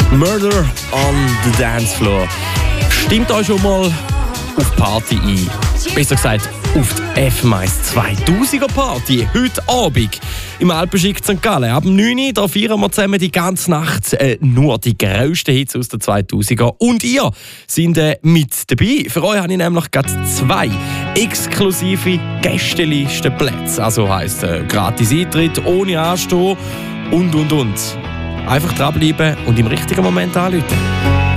Murder on the Dance Floor. Stimmt euch schon mal auf Party ein? Besser gesagt, auf die FMIS 2000er Party. Heute Abend im Alpenschick St. Gallen. Ab 9 Uhr da feiern wir zusammen die ganze Nacht nur die grössten Hits aus den 2000er. Und ihr seid mit dabei. Für euch habe ich nämlich gerade 2 exklusive Gästelistenplätze. Also heisst gratis Eintritt, ohne Anstehen und. Einfach dranbleiben und im richtigen Moment anrufen.